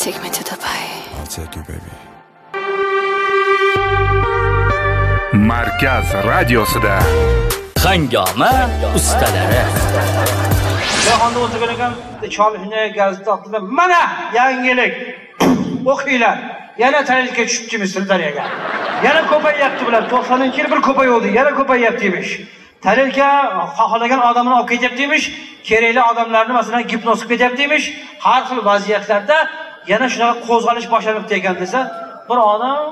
Take me to Dubai. I'll take you, baby. Markaz radiosida Hangoma ustalari. Jahonda o'tirgan ekan, Cholxina gazetida mana yangilik. O'qinglar. Yana tarixga tushibdi Sirdaryoga. Yana ko'payyapti bular. 90-yil bir ko'paydi, yana ko'payyapti emish. Tarixga xohlagan odamni olib ketyapti emish. Kerakli odamlarni masalan gipnoz qilib ketyapti emish. Har xil vaziyatlarda yana shunaqa qo'zg'alish boshlanibdi ekan desa, bir odam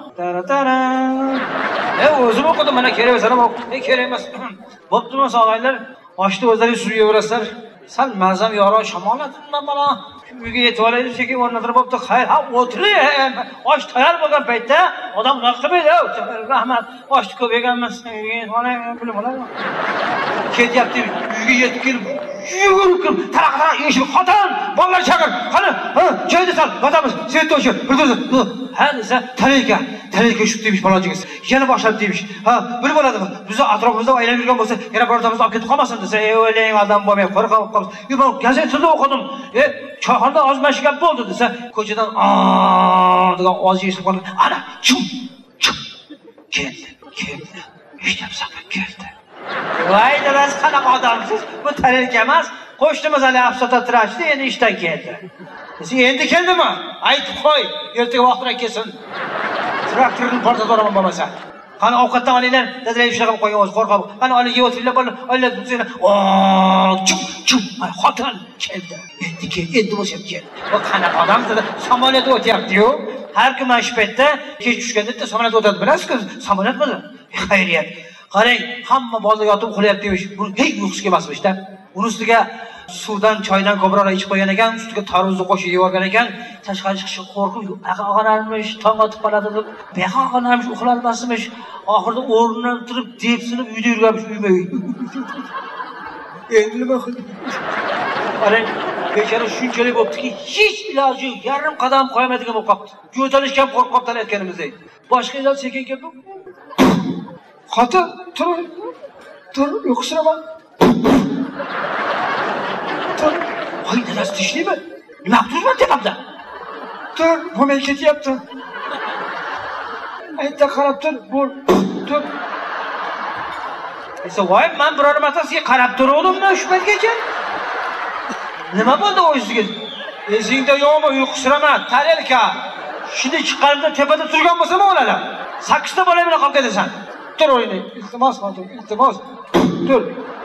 o'zim o'qidim, mana kerak bo'lsa ham kerak emas. Bo'ptimi sog'aylar, oshni o'zlaringiz suvga yurarsizlar. Sal mazam yoro shamollatimdan mana uyga yetib olaylik, sekin o'rnatirib bo'pti. Xayr, ha o'tiring. Osh tayyor bo'lgan paytda odam nima qilmaydi? Rahmat, oshni ko'p yeganmiz. Bilib olaymi? Ketyapti, uyga yetib kelib, yugurib, taraq-taraq eshik, xotin, bolalar chaqir. Qani, joyda sal, yotamiz. Svet o'chir, bir ha desa, tarixga tushib demiş bolachigiz. Yana boshlab demiş. Ha, bilib oladimi? Bizni atrofimizda aylanib yurgan bo'lsa, yana birortamiz olib ketib qolmasin desa, o'ylang odam bo'lmay qo'rqib qolamiz. Men gazetada o'qidim. Choyxonada ozmash gap bo'ldi desa, ko'chadan degan ovoz eshitib qoldim. Ana, chum. Keldi. Eshityapsan, keldi. Voy, dadasi qanaqa odamsiz? Bu tarix emas. Qo'shnimiz hali Afsota tirashdi, endi ishdan keldi. Siz endi keldimi? Aytib qo'y, ertaga vaqtida kelsin. Traktorni portadorman bo'lmasa. Qani ovqatdan olinglar, dadlar shunaqa qilib qo'ygan o'zi qo'rqib. Qani olib yeb o'tiringlar, olinglar bizga. Chum, xotin keldi. Endi bo'shab keldi. Bu qanaqa odam dedi? Samolyot o'tyapti-yu. Har kim shu paytda kech tushganda samolyot o'tadi, bilasizku? Samolyot bo'ldi. Xayriyat. Qarang, hamma bozorda yotib uxlayapti demish. Bu hech uyqusi kelmasmish-da. Uni ustiga suvdan, choydan ko'proq ichib qo'ygan ekan, ustiga tarvuzni qo'shib yeb olgan ekan, tashqari chiqishga qo'rqib, og'anarmish, tong otib qoladi deb, beqa og'anarmish, uxlolmasmish. Oxirida o'rnidan turib, depsinib uyda yurganmish, uyma. Endi nima qildi? Qarang, bechora shunchalik bo'ptiki, hech iloji yo'q, yarim qadam qo'ymaydigan bo'lib qoldi. Yo'talishga ham qo'rqib qolib aytganimizdek. Boshqa iloj sekin keldi. Xotin, tur, yo'qsiraman. Tur. Voy, dadasi tishlaymi? Nima qilibman tepamda? Tur, bo'lmay ketyapti. Aytda qarab tur, bo'l. Tur. Esa voy, men biror marta sizga qarab turuvdim-mi shu paytgacha? Nima bo'ldi o'zingizga? Esingda yo'qmi, uyqusiraman, tarelka. Shuni chiqqanimda tepada turgan bo'lsa-mi o'lalar? 8 ta bola bilan qolib ketasan. Tur o'yna. Iltimos, xotin, iltimos. Tur.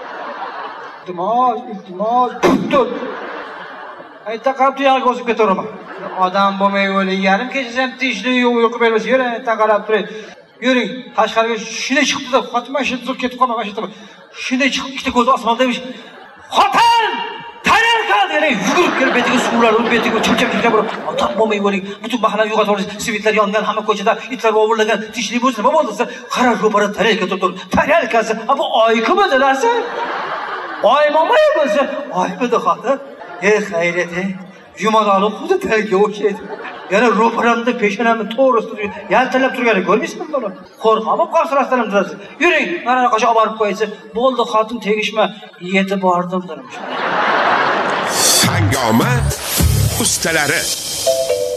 Iltimos, tur. Aytda qarab tuyog'iga o'sib ketaveraman. Odam bo'lmay o'ling, yarim kechasi ham tinchlik yo'q, uyqu bermasa, yuring, aytda qarab turing. Yuring, tashqariga shuni chiqdi-da, Fatima shu turib ketib qolma, mana shu. Shuni chiqib, ikkita ko'zi osmonda emish. Xotin! Tarelka dedi, yugurib kelib betiga suvlar urib, betiga chimchimliklar urib, odam bo'lmay o'ling. Butun mahalla yo'qotib, svitlar yongan, hamma ko'chada itlar o'g'irlagan, tinchlik bo'lsa nima bo'ldi desa, qara ro'para tarelka turib, tarelkasi, bu oykimi dadasi? Oymamay bo'lsa, oymidi xotin. Xayriyat, Jumadali xuddi tarelka o'xshaydi. Yana ro'paramda peshonamni to'g'risida yaltalab turgani ko'rmaysizmi buni? Qo'rqib qolsirasdan turasiz. Yuring, mana qo'sha olib borib qo'yasiz. Bo'ldi xotin, tegishma, yetib bordim dedim. Hangoma ustalari.